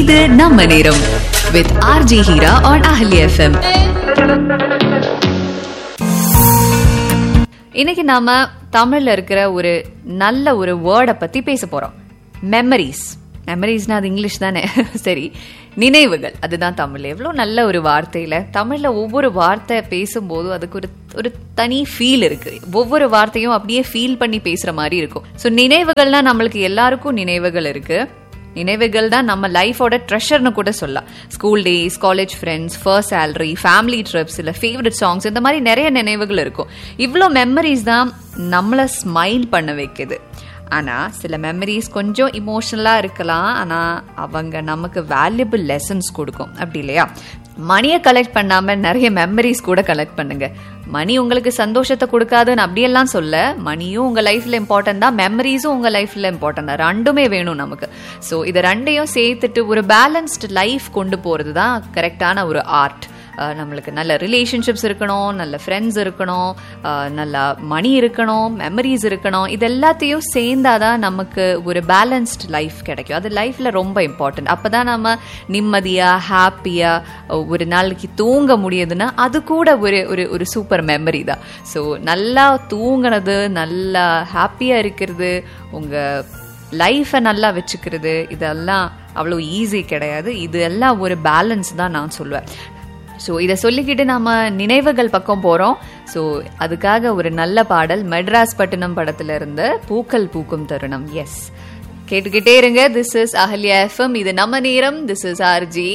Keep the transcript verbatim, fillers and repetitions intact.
இது நம்ம நேரம் with R J Hira on Ahli F M. இன்னைக்கு நாம தமிழ்ல இருக்கிற ஒரு நல்ல ஒரு வேர்டை பத்தி பேச போறோம். மெமரிஸ். மெமரிஸ்னா அது இங்கிலீஷ் தானே? சரி, நினைவுகள் அதுதான் தமிழ். எவ்வளோ நல்ல ஒரு வார்த்தையில தமிழ்ல ஒவ்வொரு வார்த்தை பேசும்போது அதுக்கு ஒரு ஒரு தனி ஃபீல் இருக்கு. ஒவ்வொரு வார்த்தையும் அப்படியே ஃபீல் பண்ணி பேசுற மாதிரி இருக்கும். ஸோ நினைவுகள்னா நம்மளுக்கு எல்லாருக்கும் நினைவுகள் இருக்கு. நினைவுகள் தான் நம்ம லைஃபோட ட்ரெஷர்னு கூட சொல்லலாம். School days, college friends, first salary, family drips, இல்லை ஃபேவரட் சாங்ஸ், இந்த மாதிரி நிறைய நினைவுகள் இருக்கும். இவ்வளோ மெமரிஸ் தான் நம்மளை ஸ்மைல் பண்ண வைக்குது. ஆனால் சில மெமரிஸ் கொஞ்சம் இமோஷனலாக இருக்கலாம், ஆனால் அவங்க நமக்கு வேல்யூபிள் லெசன்ஸ் கொடுக்கும், அப்படி இல்லையா? மணியை கலெக்ட் பண்ணாமல் நிறைய மெமரிஸ் கூட கலெக்ட் பண்ணுங்க. மணி உங்களுக்கு சந்தோஷத்தை கொடுக்காதுன்னு அப்படியெல்லாம் சொல்ல, மணியும் உங்கள் லைஃப்பில் இம்பார்ட்டன்ட் தான், மெமரிஸும் உங்கள் லைஃப்பில் இம்பார்ட்டன்ட் தான். ரெண்டுமே வேணும் நமக்கு. ஸோ இதை ரெண்டையும் சேர்த்துட்டு ஒரு பேலன்ஸ்டு லைஃப் கொண்டு போகிறது தான் கரெக்டான ஒரு ஆர்ட். நம்மளுக்கு நல்ல ரிலேஷன்ஷிப்ஸ் இருக்கணும், நல்ல ஃப்ரெண்ட்ஸ் இருக்கணும், நல்ல மணி இருக்கணும், மெமரிஸ் இருக்கணும். இது எல்லாத்தையும் சேர்ந்தாதான் நமக்கு ஒரு பேலன்ஸ்ட் லைஃப் கிடைக்கும். அது லைஃப்ல ரொம்ப இம்பார்ட்டன்ட். அப்பதான் நம்ம நிம்மதியா ஹாப்பியா ஒரு நாளைக்கு தூங்க முடியுதுன்னா அது கூட ஒரு ஒரு ஒரு சூப்பர் மெமரி தான். ஸோ நல்லா தூங்கினது, நல்லா ஹாப்பியா இருக்கிறது, உங்க லைஃபை நல்லா வச்சுக்கிறது, இதெல்லாம் அவ்வளோ ஈஸி கிடையாது. இது எல்லாம் ஒரு பேலன்ஸ் தான் நான் சொல்லுவேன். ஸோ இதை சொல்லிக்கிட்டு நம்ம நினைவுகள் பக்கம் போகிறோம். ஸோ அதுக்காக ஒரு நல்ல பாடல், மெட்ராஸ் பட்டினம் படத்துல இருந்து பூக்கள் பூக்கும் தருணம். எஸ், கேட்டுக்கிட்டே இருங்க. This is Ahalya FM. இது நம்ம நேரம். This is RJ